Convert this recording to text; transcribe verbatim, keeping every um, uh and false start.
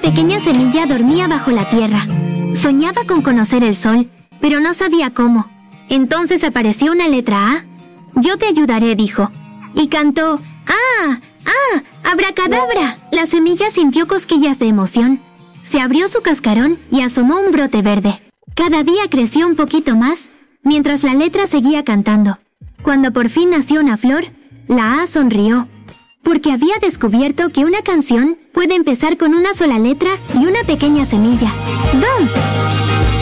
pequeña semilla dormía bajo la tierra. Soñaba con conocer el sol, pero no sabía cómo. Entonces apareció una letra A. «Yo te ayudaré», dijo. Y cantó «¡Ah! ¡Ah! ¡Abracadabra!». La semilla sintió cosquillas de emoción. Se abrió su cascarón y asomó un brote verde. Cada día creció un poquito más, mientras la letra seguía cantando. Cuando por fin nació una flor, la A sonrió, porque había descubierto que una canción puede empezar con una sola letra y una pequeña semilla. ¡Bum!